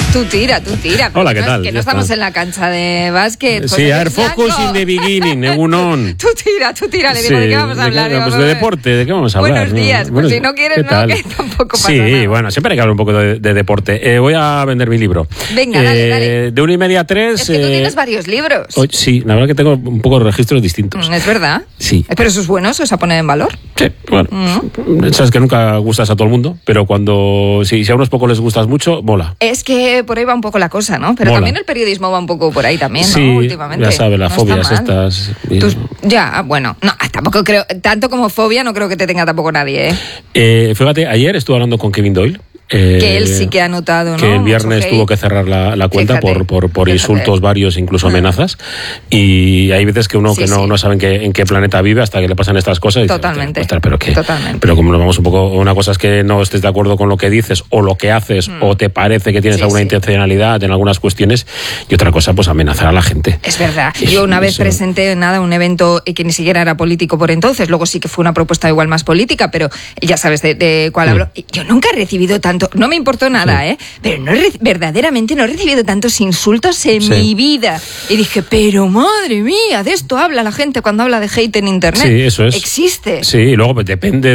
Tú tira. Hola, ¿qué tal? Que no estamos en la cancha de básquet. Pues sí, a ver, focus in the beginning, Egunon. Tú tira, le digo, ¿de qué vamos a hablar? Pues de deporte, ¿de qué vamos a hablar? Buenos días, pues si no quieres, no, que tampoco pasa nada. Sí, bueno, siempre hay que hablar un poco de deporte. Voy a vender mi libro. Venga, dale. De 1:30 a 3. Es que tú tienes varios libros. Sí, la verdad que tengo un poco de registros distintos. ¿Es verdad? Sí. Pero eso es bueno, eso es a poner en valor. Sí, bueno, sabes que nunca gustas a todo el mundo, pero cuando si a unos pocos les gustas mucho, mola. Es que por ahí va un poco la cosa, ¿no? Pero también el periodismo va un poco por ahí también, ¿no? Sí, últimamente. ya sabes, las fobias estas. Ya, bueno, no, tampoco creo, tanto como fobia no creo que te tenga tampoco nadie, Fíjate, ayer estuve hablando con Kevin Doyle. Que él sí que ha notado, ¿no? Que el viernes tuvo que cerrar la cuenta por insultos varios, incluso amenazas. Y hay veces que uno no sabe en qué planeta vive hasta que le pasan estas cosas. Y Totalmente. Dice, Totalmente. Pero como nos vamos un poco, una cosa es que no estés de acuerdo con lo que dices o lo que haces o te parece que tienes alguna intencionalidad en algunas cuestiones, y otra cosa, pues amenazar a la gente. Es verdad. Yo una vez presenté un evento que ni siquiera era político por entonces, luego sí que fue una propuesta igual más política, pero ya sabes de cuál hablo. Yo nunca he recibido tanto, no me importó nada, pero verdaderamente no he recibido tantos insultos en mi vida. Y dije, pero madre mía, de esto habla la gente cuando habla de hate en internet. Sí, eso es. Existe. Sí, y luego pues, depende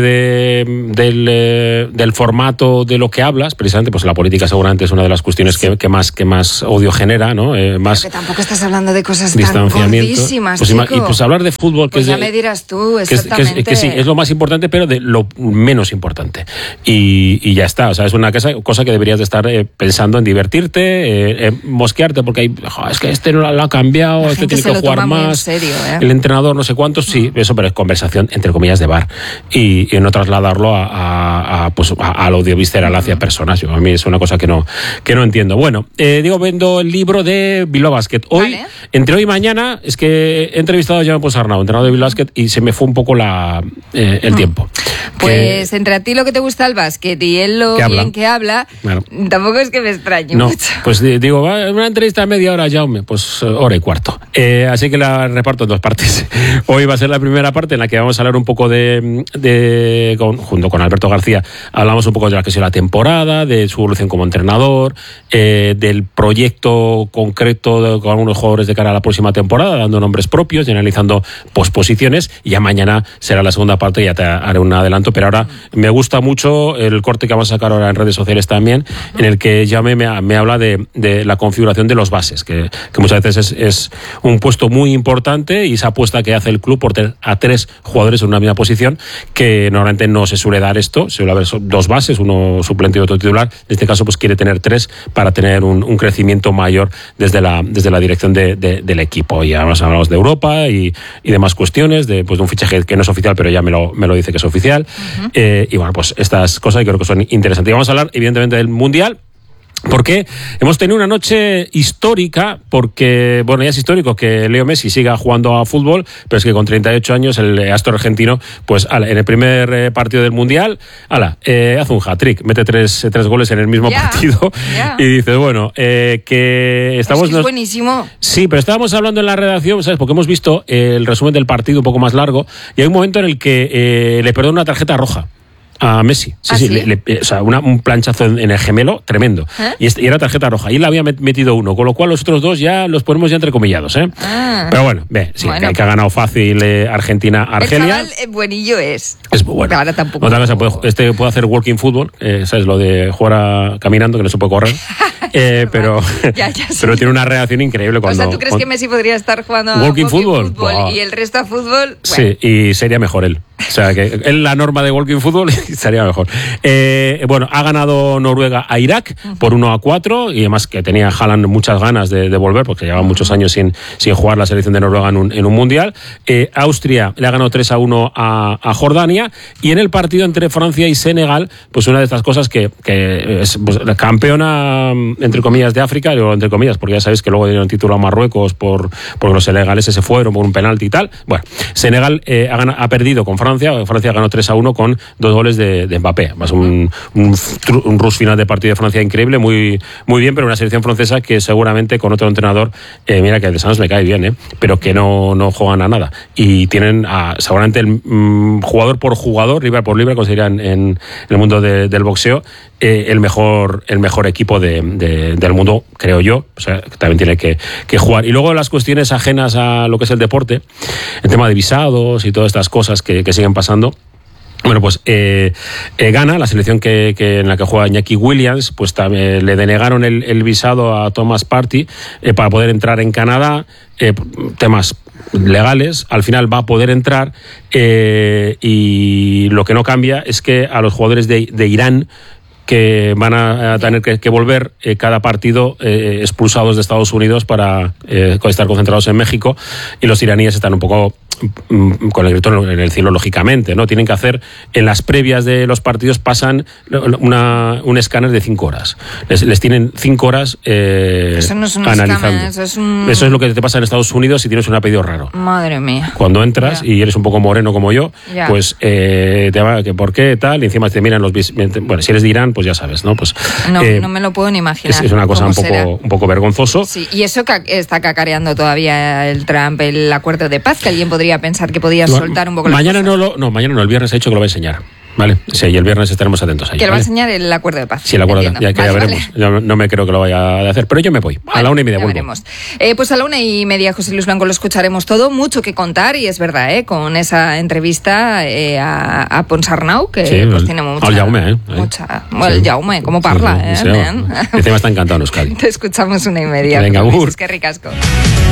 del formato de lo que hablas. Precisamente, pues la política seguramente es una de las cuestiones que más odio genera, ¿no? Más pero tampoco estás hablando de cosas tan distanciamiento. gordísimas, pues, chico. Y pues hablar de fútbol, pues ya me dirás tú, exactamente. Que sí, es lo más importante, pero de lo menos importante. Y ya está, o sea, es una cosa que deberías de estar pensando en divertirte, mosquearte, porque es que este no lo ha cambiado, este tiene que jugar más, serio, el entrenador no sé cuántos, sí, eso, pero es conversación entre comillas de bar y no trasladarlo al odio visceral hacia personas. A mí es una cosa que no entiendo. Bueno, vendo el libro de Bilbao Basket. Hoy, entre hoy y mañana, es que he entrevistado a Jaume Ponsarnau, entrenador de Bilbao Basket, y se me fue un poco el tiempo. Pues entre a ti lo que te gusta el básquet y él lo bien que habla, bueno, tampoco es que me extrañe mucho. Pues digo, una entrevista de media hora, Jaume, pues hora y cuarto. Así que la reparto en dos partes. Hoy va a ser la primera parte en la que vamos a hablar un poco junto con Alberto García, hablamos un poco de la que ha sido la temporada, de su evolución como entrenador, del proyecto concreto con algunos jugadores de cara a la próxima temporada, dando nombres propios y analizando posposiciones. Y ya mañana será la segunda parte, ya te haré un adelanto, pero ahora me gusta mucho el corte que vamos a sacar ahora en redes sociales también, en el que Jaume me habla de la configuración de los bases, que muchas veces es un puesto muy importante, y esa apuesta que hace el club por tener a 3 jugadores en una misma posición, que normalmente no se suele dar esto, suele haber 2 bases, uno suplente y otro titular. En este caso pues quiere tener 3 para tener un crecimiento mayor desde la dirección del equipo. Y además hablamos de Europa y demás cuestiones, de un fichaje que no es oficial, pero ya me lo dice que es oficial. Y bueno, pues estas cosas yo creo que son interesantes. Y vamos a hablar evidentemente del Mundial, porque hemos tenido una noche histórica, porque, bueno, ya es histórico que Leo Messi siga jugando a fútbol, pero es que con 38 años el astro argentino, pues en el primer partido del Mundial, hace un hat-trick, mete tres goles en el mismo partido, y dices, bueno, que estamos... Es buenísimo. Sí, pero estábamos hablando en la redacción, ¿sabes? Porque hemos visto el resumen del partido un poco más largo, y hay un momento en el que le perdona una tarjeta roja a Messi. Sí, o sea, un planchazo en el gemelo tremendo. Y era tarjeta roja. Y él había metido uno, con lo cual los otros 2 ya los ponemos ya entrecomillados, Pero bueno, que ha ganado fácil Argentina-Argelia. El chaval buenillo es. Es muy bueno. Ahora tampoco. Otra cosa, puede hacer walking football, ¿sabes? Lo de jugar caminando, que no se puede correr. Pero tiene una reacción increíble cuando... O sea, ¿tú crees que Messi podría estar jugando walking football y el resto a fútbol? Bueno. Sí, y sería mejor él. O sea, que él la norma de walking football estaría mejor. Bueno, ha ganado Noruega a Irak por 1-4, y además que tenía Haaland muchas ganas de volver, porque llevaba muchos años sin jugar la selección de Noruega en un mundial. Austria le ha ganado 3-1 a Jordania, y en el partido entre Francia y Senegal, pues una de estas cosas que es campeona, entre comillas, de África, o entre comillas, porque ya sabéis que luego dieron título a Marruecos porque los senegaleses se fueron por un penalti y tal. Bueno, Senegal ha perdido con Francia Francia. Francia ganó 3-1 con 2 goles de Mbappé. Más un rush final de partido de Francia increíble, muy, muy bien, pero una selección francesa que seguramente con otro entrenador, mira que a Deschamps me cae bien, pero que no juegan a nada. Y tienen seguramente el jugador por jugador, libra por libra, conseguirán en el mundo del boxeo, el mejor equipo del mundo, creo yo. O sea, que también tiene que jugar. Y luego las cuestiones ajenas a lo que es el deporte, el tema de visados y todas estas cosas que siguen pasando. Bueno, pues gana la selección en la que juega Iñaki Williams, pues también le denegaron el visado a Thomas Partey para poder entrar en Canadá, temas legales. Al final va a poder entrar, y lo que no cambia es que a los jugadores de Irán, que van a tener que volver cada partido expulsados de Estados Unidos para estar concentrados en México, y los iraníes están un poco con el grito en el cielo, lógicamente, ¿no? Tienen que hacer, en las previas de los partidos pasan un escáner de 5 horas. Les tienen 5 horas eso no es un analizando. Escáner, eso es lo que te pasa en Estados Unidos si tienes un apellido raro. Madre mía. Cuando entras y eres un poco moreno como yo, pues te va, que por qué tal, y encima te miran bueno, si eres de Irán, pues ya sabes, ¿no? Pues no me lo puedo ni imaginar. Es una cosa un poco vergonzoso. Sí, y eso está cacareando todavía el Trump, el acuerdo de paz, que alguien podría pensar que podía soltar un poco mañana mañana no, el viernes ha dicho que lo va a enseñar. Vale, sí, y el viernes estaremos atentos ahí. Que lo va a enseñar el acuerdo de paz. Sí, el acuerdo, ya veremos. Yo no me creo que lo vaya a hacer, pero yo me voy. A la 1:30 vuelvo. Veremos. Pues a la 1:30, José Luis Blanco, lo escucharemos todo. Mucho que contar, y es verdad, con esa entrevista a Ponsarnau, que sí, pues tiene mucha... El Jaume, el Jaume, ¿cómo parla? El tema está encantado en Euskadi. Te escuchamos 1:30. Venga, Es que ricasco.